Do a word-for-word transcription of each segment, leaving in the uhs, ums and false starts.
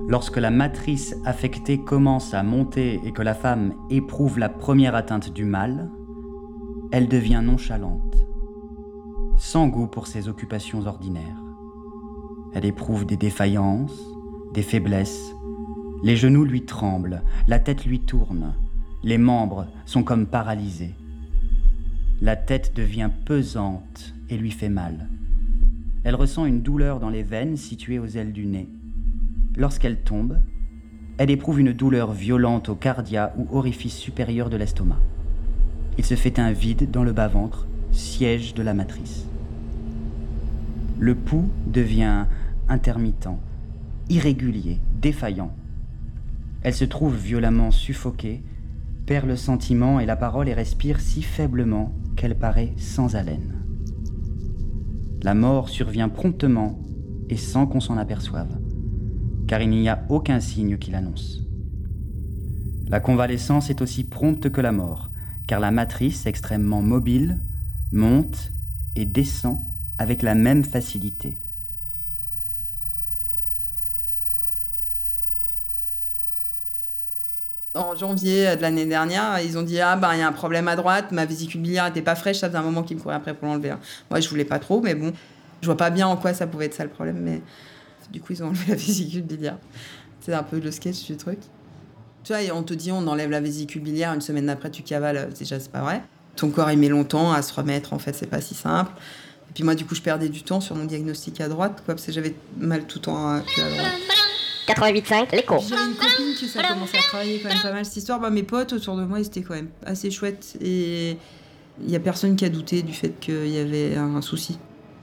Lorsque la matrice affectée commence à monter et que la femme éprouve la première atteinte du mal, elle devient nonchalante, sans goût pour ses occupations ordinaires. Elle éprouve des défaillances, des faiblesses. Les genoux lui tremblent, la tête lui tourne, les membres sont comme paralysés. La tête devient pesante et lui fait mal. Elle ressent une douleur dans les veines situées aux ailes du nez. Lorsqu'elle tombe, elle éprouve une douleur violente au cardia ou orifice supérieur de l'estomac. Il se fait un vide dans le bas-ventre, siège de la matrice. Le pouls devient intermittent, irrégulier, défaillant. Elle se trouve violemment suffoquée, perd le sentiment et la parole et respire si faiblement qu'elle paraît sans haleine. La mort survient promptement et sans qu'on s'en aperçoive, car il n'y a aucun signe qui l'annonce. La convalescence est aussi prompte que la mort, car la matrice, extrêmement mobile, monte et descend avec la même facilité. En janvier de l'année dernière, ils ont dit « Ah, ben, il y a un problème à droite, ma vésicule biliaire n'était pas fraîche, ça faisait un moment qu'ils me couraient après pour l'enlever. Hein. » Moi, je voulais pas trop, mais bon, je vois pas bien en quoi ça pouvait être ça le problème, mais du coup, ils ont enlevé la vésicule biliaire. C'est un peu le sketch du truc. Tu vois, on te dit on enlève la vésicule biliaire, une semaine après, tu cavales, déjà, c'est pas vrai. Ton corps, il met longtemps à se remettre, en fait, c'est pas si simple. Et puis moi, du coup, je perdais du temps sur mon diagnostic à droite, quoi, parce que j'avais mal tout le temps à, à droite. quatre-vingt-huit virgule cinq, l'écho. J'avais une copine qui ça commençait à travailler quand même pas mal cette histoire. Bah, mes potes autour de moi, ils étaient quand même assez chouettes. Et il n'y a personne qui a douté du fait qu'il y avait un souci.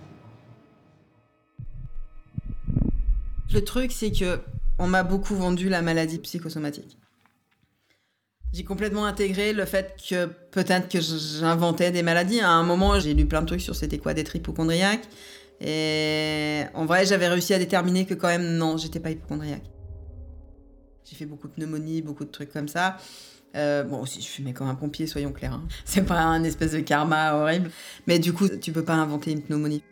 Le truc, c'est que on m'a beaucoup vendu la maladie psychosomatique. J'ai complètement intégré le fait que peut-être que j'inventais des maladies. À un moment, j'ai lu plein de trucs sur c'était quoi d'être hypocondriaque. Et en vrai, j'avais réussi à déterminer que quand même, non, j'étais pas hypocondriaque. J'ai fait beaucoup de pneumonies, beaucoup de trucs comme ça. Euh, bon, aussi, je fumais comme un pompier, soyons clairs. Hein. C'est pas un espèce de karma horrible. Mais du coup, tu peux pas inventer une pneumonie.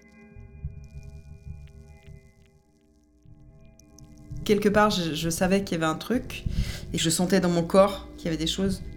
Quelque part, je, je savais qu'il y avait un truc. Et je sentais dans mon corps qu'il y avait des choses